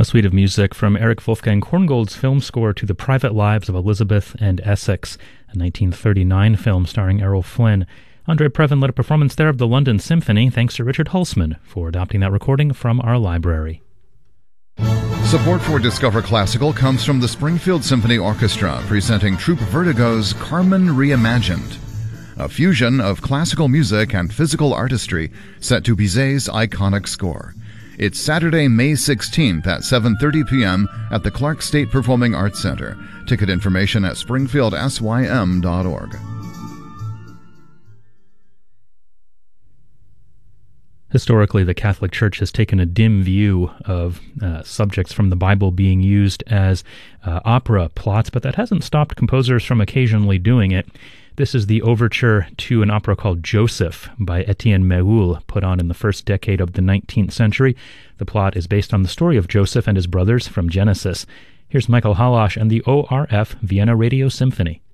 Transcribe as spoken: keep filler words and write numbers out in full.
A suite of music from Eric Wolfgang Korngold's film score to The Private Lives of Elizabeth and Essex, a nineteen thirty-nine film starring Errol Flynn. Andre Previn led a performance there of the London Symphony, thanks to Richard Hulsman for adopting that recording from our library. Support for Discover Classical comes from the Springfield Symphony Orchestra, presenting Troupe Vertigo's Carmen Reimagined, a fusion of classical music and physical artistry set to Bizet's iconic score. It's Saturday, May sixteenth at seven thirty p.m. at the Clark State Performing Arts Center. Ticket information at springfield s y m dot org. Historically, the Catholic Church has taken a dim view of uh, subjects from the Bible being used as uh, opera plots, but that hasn't stopped composers from occasionally doing it. This is the overture to an opera called Joseph by Etienne Méhul, put on in the first decade of the nineteenth century. The plot is based on the story of Joseph and his brothers from Genesis. Here's Michael Halash and the O R F Vienna Radio Symphony.